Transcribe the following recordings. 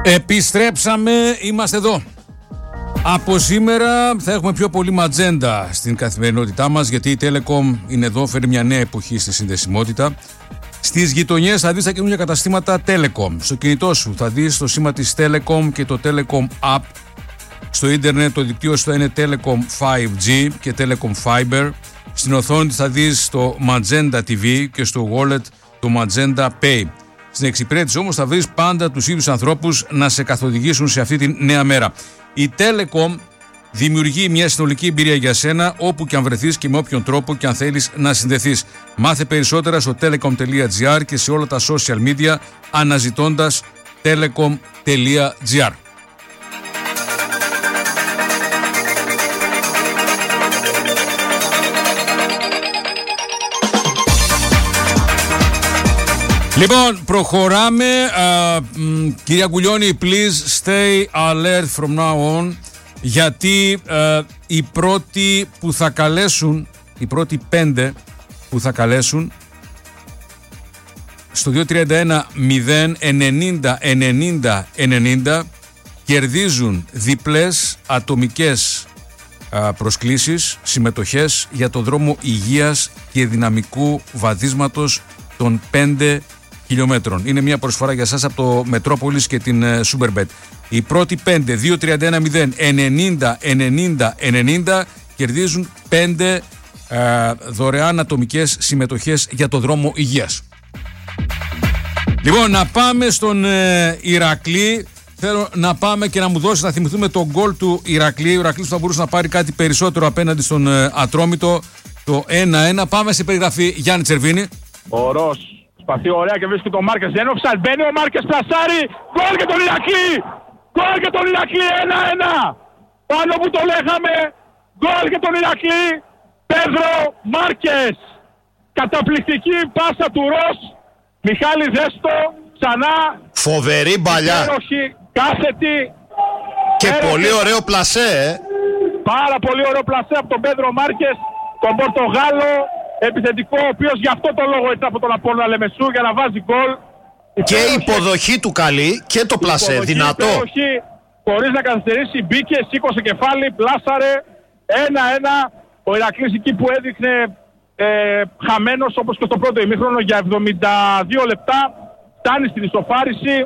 Επιστρέψαμε, είμαστε εδώ. Από σήμερα θα έχουμε πιο πολύ ματζέντα στην καθημερινότητά μας, γιατί η Telecom είναι εδώ, φέρει μια νέα εποχή στη συνδεσιμότητα. Στις γειτονιές θα δεις τα καινούργια καταστήματα Telecom. Στο κινητό σου θα δεις το σήμα της Telecom και το Telecom App. Στο ίντερνετ το δικτύο σου θα είναι Telecom 5G και Telecom Fiber. Στην οθόνη θα δεις το Magenta TV και στο wallet το Magenta Pay. Στην εξυπηρέτηση όμως θα βρεις πάντα τους ίδιους ανθρώπους να σε καθοδηγήσουν σε αυτή τη νέα μέρα. Η Telecom δημιουργεί μια συνολική εμπειρία για σένα όπου και αν βρεθείς και με όποιον τρόπο και αν θέλεις να συνδεθείς. Μάθε περισσότερα στο telecom.gr και σε όλα τα social media αναζητώντας telecom.gr. Λοιπόν, προχωράμε. Κυρία Γκουλιώνη, please stay alert from now on, γιατί οι πρώτοι που θα καλέσουν, οι πρώτοι 5 που θα καλέσουν στο 231-090-90-90 κερδίζουν διπλές ατομικές προσκλήσεις, συμμετοχές για το δρόμο υγείας και δυναμικού βαδίσματος των 5 χιλιόμετρων. Είναι μια προσφορά για σας από το Μετρόπολης και την Superbet. Οι πρώτοι 5, 231-090-90-90 κερδίζουν 5 δωρεάν ατομικές συμμετοχές για το δρόμο υγείας. Λοιπόν, να πάμε στον Ηρακλή. Θέλω να πάμε και να μου δώσει να θυμηθούμε τον γκολ του Ηρακλή. Ο Ηρακλής θα μπορούσε να πάρει κάτι περισσότερο απέναντι στον Ατρόμητο, το 1-1. Πάμε σε περιγραφή, Γιάννη Τσερβίνη. Ο Ρος σπαθεί ωραία και βρίσκει τον Μάρκες. Δεν offside, μπαίνει ο Μάρκες, πλασάρει. Γκολ για τον Ηρακλή! Γκολ για τον Ηρακλή, 1-1! Πάνω που το λέγαμε, γκολ για τον Ηρακλή. Πέδρο Μάρκες. Καταπληκτική πάσα του Ρος. Μιχάλη Δέστο, ξανά. Φοβερή μπαλιά. Υπέροχη, κάθετη. Και πολύ ωραίο πλασέ, Πάρα πολύ ωραίο πλασέ από τον Πέδρο Μάρκες, τον Πορτογάλο. Επιθετικό, ο οποίος γι' αυτό το λόγο έτσι από τον Απόλλωνα Λεμεσού, για να βάζει γκολ. Και η υποδοχή του καλή και το πλασέ, δυνατό. Υποδοχή, χωρίς να καθυστερήσει, μπήκε, σήκωσε κεφάλι, πλάσαρε, 1-1. Ο Ηρακλής εκεί που έδειχνε χαμένος, όπως και στο πρώτο ημίχρονο, για 72 λεπτά, φτάνει στην ισοφάριση.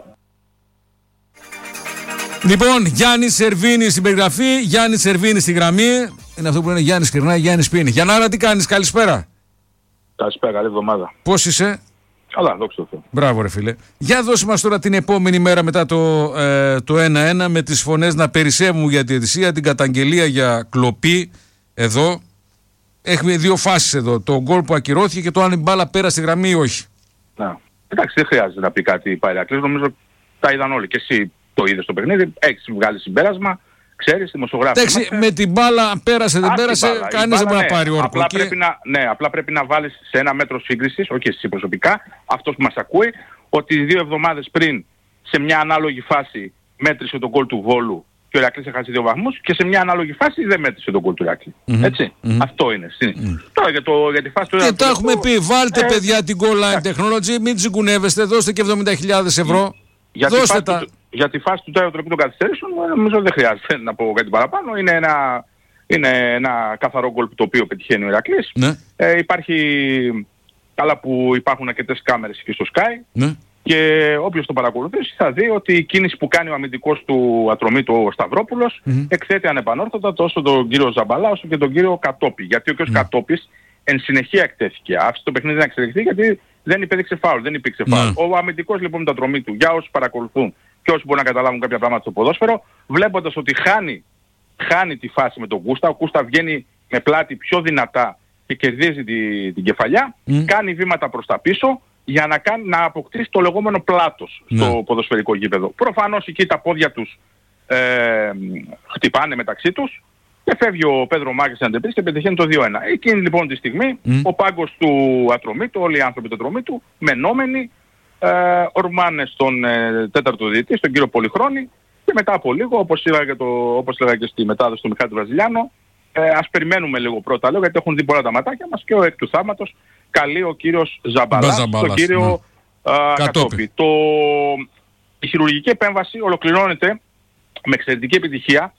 Λοιπόν, Γιάννη Σερβίνη στην περιγραφή, Γιάννη Σερβίνη στη γραμμή. Είναι αυτό που λένε Γιάννη Κυρνά, Γιάννη Πίνη. Γιαννάρα, τι κάνεις, καλησπέρα. Καλησπέρα, καλή εβδομάδα. Πώς είσαι? Καλά, δόξα τω Θεώ. Μπράβο ρε φίλε. Για δώσε μας τώρα την επόμενη μέρα μετά το 1-1 με τις φωνές να περισσεύουν για τη διαιτησία, την καταγγελία για κλοπή εδώ. Έχουμε 2 φάσεις εδώ. Το γκολ που ακυρώθηκε και το αν η μπάλα πέρα στη γραμμή ή όχι. Να. Εντάξει, δεν χρειάζεται να πει κάτι Ηρακλής. Νομίζω τα είδαν όλοι. Και εσύ το είδες στο παιχνίδι. Έχεις βγάλει συμπέρασμα. Ξέρεις, δημοσιογράφοι. Εντάξει, με την μπάλα πέρασε, δεν πέρασε, κανείς δεν μπορεί να πάρει όρκο. Απλά πρέπει να βάλεις σε ένα μέτρο σύγκρισης, όχι εσύ προσωπικά, αυτός που μας ακούει, ότι 2 εβδομάδες πριν σε μια ανάλογη φάση μέτρησε τον γκολ του Βόλου και ο Ηρακλής έχασε 2 βαθμούς και σε μια ανάλογη φάση δεν μέτρησε τον γκολ του Ηρακλή. Έτσι. Αυτό είναι. Τώρα για τη φάση του και το έχουμε πει, βάλτε παιδιά την goal line technology, μην τσιγκουνεύεστε, δώστε και 70.000 ευρώ. Για τη φάση του τέταρτου των καθυστερήσεων, νομίζω δεν χρειάζεται να πω κάτι παραπάνω. Είναι ένα καθαρό γκολ το οποίο πετυχαίνει ο Ηρακλής. Ναι. Υπάρχει, καλά που υπάρχουν αρκετές κάμερες εκεί στο Sky. Ναι. Και όποιος το παρακολουθήσει θα δει ότι η κίνηση που κάνει ο αμυντικός του Ατρομήτου, ο Σταυρόπουλος, εκθέτει ανεπανόρθωτα τόσο τον κύριο Ζαμπαλά όσο και τον κύριο Κατόπη. Γιατί ο κύριος Κατόπης εν συνεχεία εκτέθηκε. Άφησε το παιχνίδι να εξελιχθεί γιατί δεν υπήρξε φάουλ. Ο αμυντικός λοιπόν του Ατρομήτου, για όσους παρακολουθούν και όσοι μπορούν να καταλάβουν κάποια πράγματα στο ποδόσφαιρο, βλέποντας ότι χάνει τη φάση με τον Κούστα, ο Κούστα βγαίνει με πλάτη πιο δυνατά και κερδίζει την κεφαλιά, κάνει βήματα προς τα πίσω για να αποκτήσει το λεγόμενο πλάτος στο ποδοσφαιρικό γήπεδο. Προφανώς εκεί τα πόδια τους χτυπάνε μεταξύ τους και φεύγει ο Πέδρο Μάρκες να αντεπίσει και πετυχαίνει το 2-1. Εκείνη λοιπόν τη στιγμή ο πάγκος του Ατρομήτου, όλοι οι άνθρωποι του Ατρομήτου, μενόμενοι, ορμάνε στον τέταρτο διαιτητή, στον κύριο Πολυχρόνη, και μετά από λίγο, όπως έλεγα και στη μετάδοση του Μιχάλη του Βραζιλιάνο, ας περιμένουμε λίγο πρώτα, γιατί έχουν δει πολλά τα ματάκια μας και ο εκ του θάματος καλεί ο κύριος Ζαμπαλάς, τον κύριο Κατόπη. Η χειρουργική επέμβαση ολοκληρώνεται με εξαιρετική επιτυχία.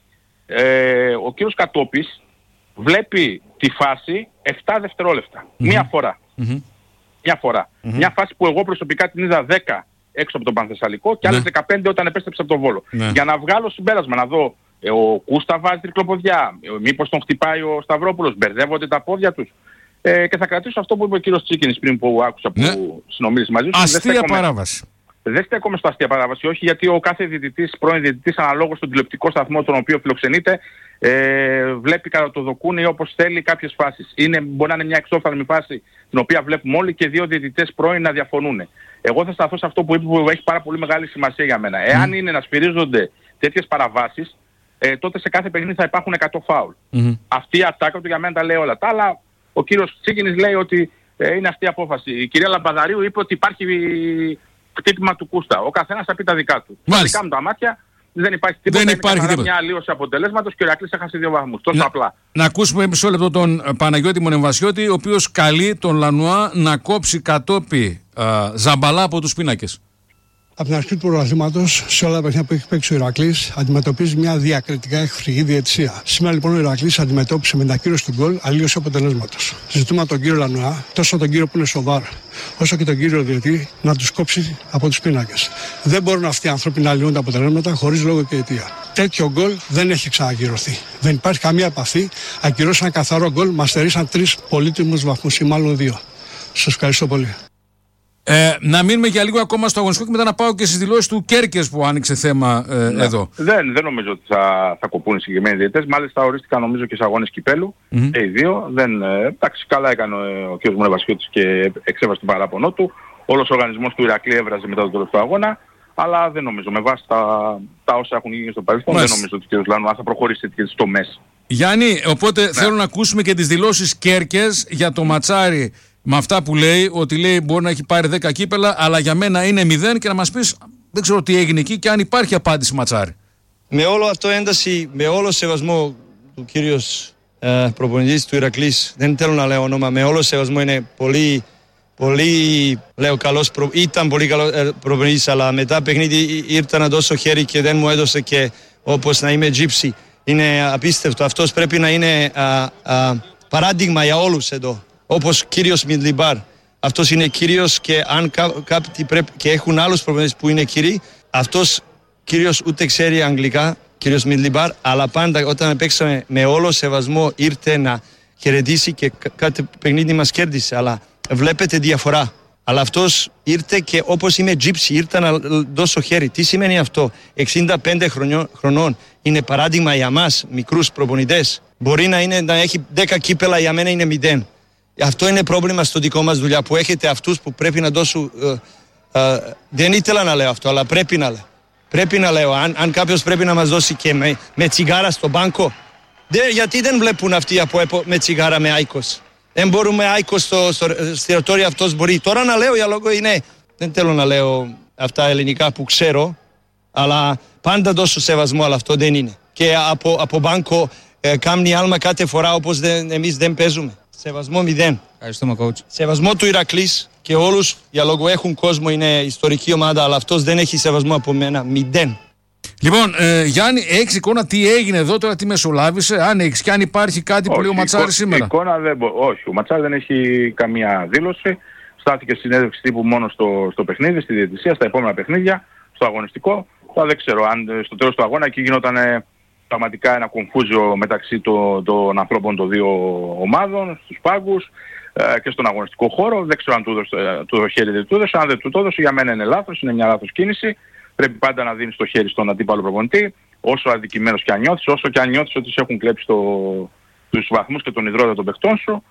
Ο κύριος Κατόπης βλέπει τη φάση 7 δευτερόλεπτα. Μία φορά. Μια φορά. Μια φάση που εγώ προσωπικά την είδα 10 έξω από τον Πανθεσσαλικό και άλλες 15 όταν επέστρεψα από τον Βόλο. Για να βγάλω συμπέρασμα, να δω ο Κούστα βάζει τρικλοποδιά, μήπως τον χτυπάει ο Σταυρόπουλος, μπερδεύονται τα πόδια τους. Και θα κρατήσω αυτό που είπε ο κύριος Τσίκινης πριν που άκουσα που συνομίλησε μαζί σου. Αστεία παράβαση. Δεν στέκομαι στο αστεία παράβαση, όχι, γιατί ο κάθε διαιτητής, πρώην διαιτητής, αναλόγως στον τηλεοπτικό σταθμό τον οποίο φιλοξενείται, βλέπει κατά το δοκούνι όπως θέλει κάποιες φάσεις. Μπορεί να είναι μια εξόφθαλμη φάση την οποία βλέπουμε όλοι και δύο διαιτητές πρώην να διαφωνούν. Εγώ θα σταθώ σε αυτό που είπε που έχει πάρα πολύ μεγάλη σημασία για μένα. Εάν είναι να σφυρίζονται τέτοιες παραβάσεις, τότε σε κάθε παιχνίδι θα υπάρχουν 100 φάουλ. Αυτή η ατάκα του για μένα τα λέει όλα. Τα άλλα, ο κύριος Τσίκινης λέει ότι είναι αυτή η απόφαση. Η κυρία Λαμπαδαρίου είπε ότι υπάρχει χτύπημα του Κούστα. Ο καθένας θα πει τα δικά του. Τα δικά μου τα μάτια δεν υπάρχει τίποτα. Δεν υπάρχει τίποτα. Μια αλλίωση αποτελέσματος και ο Ηρακλής έχασε 2 βαθμούς. Τόσο απλά. Να ακούσουμε μισό λεπτό τον Παναγιώτη Μονεμβασιώτη, ο οποίος καλεί τον Λανουά να κόψει Κατόπι Ζαμπαλά από τους πίνακες. Από την αρχή του πρωταθλήματος, σε όλα τα παιχνίδια που έχει παίξει ο Ηρακλής, αντιμετωπίζει μια διακριτικά εχθρική διαιτησία. Σήμερα λοιπόν ο Ηρακλής αντιμετώπισε με την ακύρωση του γκολ αλλίωση αποτελέσματος. Ζητούμε από τον κύριο Λανουά, τόσο τον κύριο που είναι στο ΒΑΡ, όσο και τον κύριο διαιτητή, να τους κόψει από τους πίνακες. Δεν μπορούν αυτοί οι άνθρωποι να αλλοιούν τα αποτελέσματα χωρίς λόγο και αιτία. Τέτοιο γκολ δεν έχει ξανακυρωθεί. Δεν υπάρχει καμία επαφή. Ακυρώσαν καθαρό γκολ, μας στερήσαν 3 πολύτιμους βαθμούς ή μάλλον 2. Σας ευχαριστώ πολύ. Να μείνουμε για λίγο ακόμα στο αγωνιστικό και μετά να πάω και στις δηλώσεις του Κέρκες που άνοιξε θέμα εδώ. Δεν νομίζω ότι θα κοπούν οι συγκεκριμένοι διαιτητές. Μάλιστα ορίστηκαν νομίζω και σε αγώνες κυπέλου. Και οι δύο. Εντάξει, καλά έκανε ο κ. Μονεμβασιώτης και εξέβασε τον παράπονό του. Όλος ο οργανισμός του Ηρακλή έβραζε μετά τον τελευταίο αγώνα. Αλλά δεν νομίζω, με βάση τα όσα έχουν γίνει στο παρελθόν, δεν νομίζω ότι ο κ. Λανουά θα προχωρήσει σε τέτοιες τομές. Γιάννη, οπότε θέλω να ακούσουμε και τις δηλώσεις Κέρκες για το ματσάρι. Με αυτά που λέει, ότι λέει μπορεί να έχει πάρει 10 κύπελα, αλλά για μένα είναι 0 και να μας πεις, δεν ξέρω τι έγινε εκεί και αν υπάρχει απάντηση ματσάρι. Με όλο αυτό ένταση, με όλο σεβασμό του κύριος προπονητής του Ηρακλής, δεν θέλω να λέω όνομα, με όλο σεβασμό είναι πολύ λέω καλός, ήταν πολύ καλός προπονητής, αλλά μετά παιχνίδι ήρθα να δώσω χέρι και δεν μου έδωσε και όπως να είμαι τζίψι. Είναι απίστευτο. Αυτός πρέπει να είναι παράδειγμα για όλους εδώ. Όπως κύριος Μιντλιμπάρ. Αυτός είναι κύριος και αν κάποιοι πρέπει και έχουν άλλους προπονητές που είναι κύριοι, αυτός κύριος ούτε ξέρει αγγλικά, κύριος Μιντλιμπάρ, αλλά πάντα όταν παίξαμε με όλο σεβασμό ήρθε να χαιρετήσει και κάτι παιχνίδι μας κέρδισε, αλλά βλέπετε διαφορά. Αλλά αυτός ήρθε και όπως είμαι τζίψι, ήρθε να δώσω χέρι. Τι σημαίνει αυτό? 65 χρονών είναι παράδειγμα για μας, μικρούς προπονητές. Μπορεί να έχει 10 κύπελα, για μένα είναι 0. Αυτό είναι πρόβλημα στο δικό μας δουλειά, που έχετε αυτούς που πρέπει να δώσουν... δεν ήθελα να λέω αυτό, αλλά πρέπει να λέω. Πρέπει να λέω, αν κάποιος πρέπει να μας δώσει και με τσιγάρα στο μπάνκο, γιατί δεν βλέπουν αυτοί με τσιγάρα με άικος. Δεν μπορούμε άικος στο εστιατόριο, αυτός μπορεί. Τώρα να λέω για λόγο είναι... Δεν θέλω να λέω αυτά ελληνικά που ξέρω, αλλά πάντα δώσω σεβασμό, αλλά αυτό δεν είναι. Και από μπάνκο κάνει άλμα κάθε φορά όπως εμείς δεν παίζουμε. Σεβασμό 0. Ευχαριστούμε, coach. Σεβασμό του Ηρακλής και όλους, για λόγω έχουν κόσμο, είναι ιστορική ομάδα, αλλά αυτός δεν έχει σεβασμό από μένα. 0. Λοιπόν, Γιάννη, έχεις εικόνα τι έγινε εδώ τώρα, τι μεσολάβησε, αν έχεις και αν υπάρχει κάτι που λέει ο Ματσάρης σήμερα? Όχι, ο Ματσάρης δεν έχει καμία δήλωση. Στάθηκε συνέντευξη τύπου μόνο στο παιχνίδι, στη διαιτησία, στα επόμενα παιχνίδια, στο αγωνιστικό. Τώρα δεν ξέρω αν στο τέλος του αγώνα εκεί γινόταν πραγματικά ένα κομφούζιο μεταξύ των ανθρώπων των δύο ομάδων, στους πάγκους και στον αγωνιστικό χώρο. Δεν ξέρω αν του δώσει χέρι δεν του έδωσε. Αν δεν του το έδωσε, για μένα είναι λάθος, είναι μια λάθος κίνηση. Πρέπει πάντα να δίνεις το χέρι στον αντίπαλο προπονητή, όσο αδικημένος και αν νιώθεις, όσο και αν νιώθεις ότι σε έχουν κλέψει τους βαθμούς και τον υδρότα των παιχτών σου.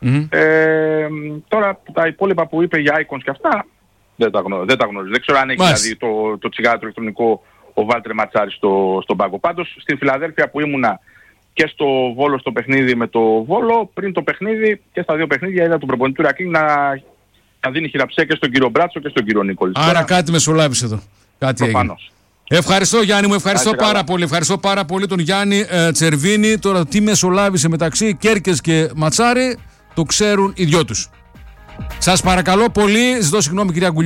Τώρα τα υπόλοιπα που είπε για icons και αυτά δεν τα γνωρίζω. Δεν ξέρω αν έχει δηλαδή το τσιγάρο το ηλεκτρονικό ο Βάλτερ Ματσάρης στον πάγκο. Πάντως στην Φιλαδέλφια που ήμουνα και στο Βόλο στο παιχνίδι με το Βόλο, πριν το παιχνίδι και στα δύο παιχνίδια είδα τον προπονητή του Ηρακλή να δίνει χειραψία και στον κύριο Μπράτσο και στον κύριο Νίκολη. Άρα κάτι μεσολάβησε εδώ. Κάτι έγινε. Ευχαριστώ Γιάννη μου, ευχαριστώ πάρα πολύ. Ευχαριστώ πάρα πολύ τον Γιάννη Τσερβίνη. Τώρα τι μεσολάβησε μεταξύ Κέρκες και Ματσάρη το ξέρουν οι δυο τους. Σας παρακαλώ πολύ, ζητώ συγγνώμη κυρία Γκουλιό.